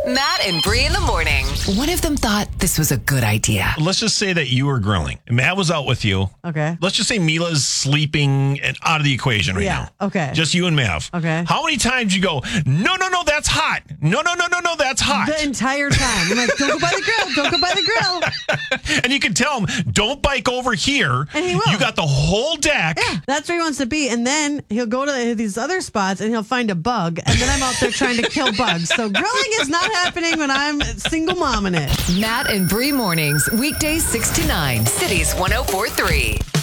Matt and Bree in the morning. One of them thought this was a good idea. Let's just say that you were grilling. Matt was out with you. Okay. Let's just say Mila's sleeping and out of the equation right now. Okay. Just you and Mav. Okay. How many times you go, no, that's hot. No, that's hot. The entire time. I'm like, don't go by the grill. Don't go by the grill. And you can tell him, don't bike over here. And he will. You got the whole deck. Yeah, that's where he wants to be. And then he'll go to these other spots and he'll find a bug. And then I'm out there trying to kill bugs. So grilling is not happening when I'm single momming it. Matt and Bree mornings, weekdays 6 to 9, Cities 104.3.